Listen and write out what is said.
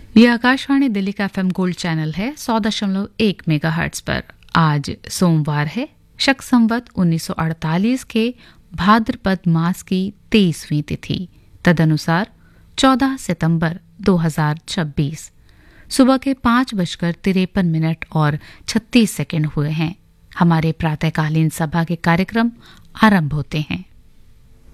यह आकाशवाणी दिल्ली का FM gold channel है 100.1 मेगाहर्ट्ज पर। आज सोमवार है, शक संवत 1948 के भाद्रपद मास की 23वीं तिथि, तदनुसार 14 सितंबर 2026। सुबह के 5:53 और 36 सेकंड हुए हैं। हमारे प्रातःकालीन सभा के कार्यक्रम आरंभ होते हैं।